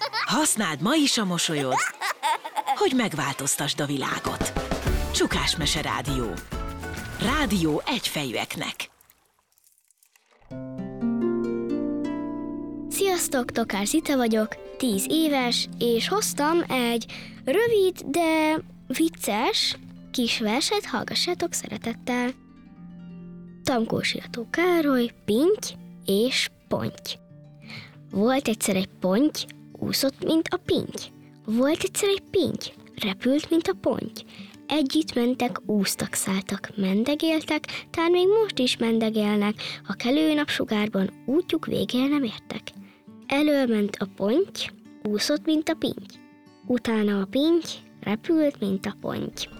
Használd ma is a mosolyod, hogy megváltoztasd a világot. Csukás Mese Rádió. Rádió egyfejűeknek. Sziasztok, Tokár Zita vagyok, 10 éves, és hoztam egy rövid, de vicces kis verset, hallgassátok szeretettel. Tamkósiató Károly, Pinty és Ponty. Volt egyszer egy ponty, úszott, mint a pinty. Volt egyszer egy pinty, repült, mint a ponty. Együtt mentek, úsztak, szálltak, mendegéltek, tán még most is mendegélnek, a kelő napsugárban útjuk végére nem értek. Elől ment a ponty, úszott, mint a pinty. Utána a pinty, repült, mint a ponty.